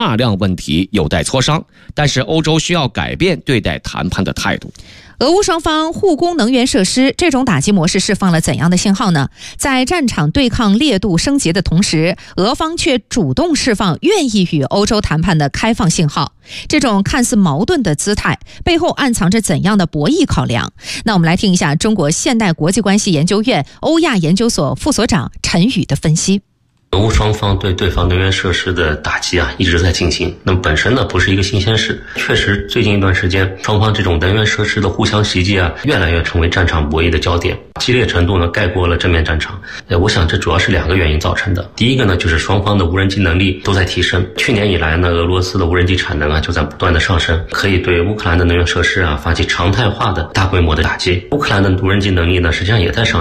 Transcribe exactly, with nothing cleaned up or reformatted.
大量问题有待磋商，但是欧洲需要改变对待谈判的态度。 俄乌双方互攻能源设施，这种打击模式释放了怎样的信号呢？在战场对抗烈度升级的同时，俄方却主动释放愿意与欧洲谈判的开放信号。这种看似矛盾的姿态背后暗藏着怎样的博弈考量？那我们来听一下中国现代国际关系研究院欧亚研究所副所长陈宇的分析。 俄乌双方对对方能源设施的打击啊，一直在进行。那么本身呢，不是一个新鲜事。确实，最近一段时间，双方这种能源设施的互相袭击啊，越来越成为战场博弈的焦点，激烈程度呢，盖过了正面战场。呃，我想这主要是两个原因造成的。第一个呢，就是双方的无人机能力都在提升。去年以来呢，俄罗斯的无人机产能啊，就在不断的上升，可以对乌克兰的能源设施啊，发起常态化的大规模的打击。乌克兰的无人机能力呢，实际上也在上